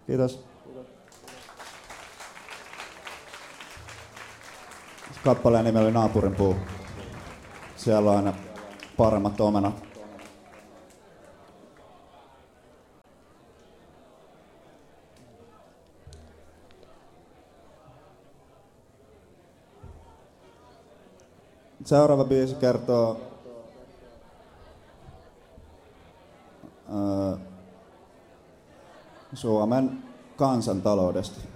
Kiitos. Kappaleen nimi oli Naapurin puu. Siellä on aina paremmat omenat. Seuraava biisi kertoo Suomen kansantaloudesta.